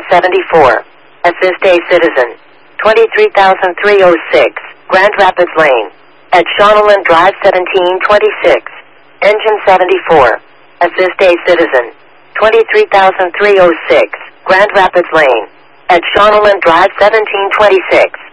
74. Assist a citizen. 23306, Grand Rapids Lane. At Shaunalyn Drive 1726. Engine 74. Assist a citizen. 23306, Grand Rapids Lane. At Shaunalyn Drive 1726.